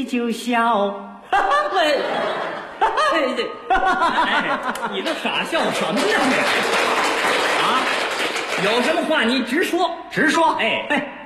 就笑。 喂，你这傻笑什么呀？啊，有什么话你直说， 直说。 哎哎，